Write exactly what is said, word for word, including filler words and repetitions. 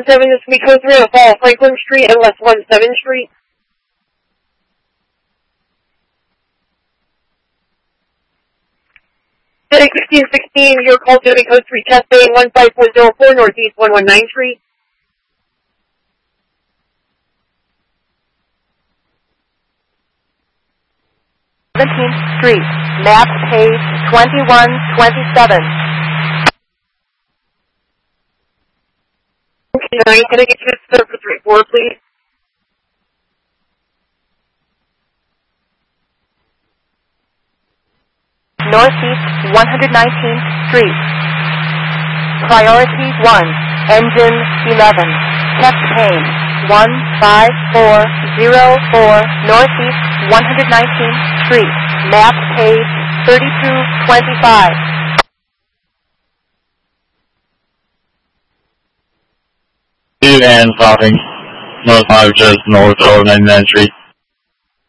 seven, this will be code three on Fall Franklin Street and West one seventh Street. Heading sixteen sixteen, your call to code three, test bay one five four zero four, Northeast one one nine Street. seventeenth Street, map page twenty-one twenty-seven. Okay, nine, can I get you to surface three four, please? Northeast one hundred nineteenth Street. Priority one, engine eleven. Check pane one five four zero four, Northeast one hundred nineteenth Street. Map page thirty-two twenty-five. Two and stopping. North five just north of ninety-ninth Street.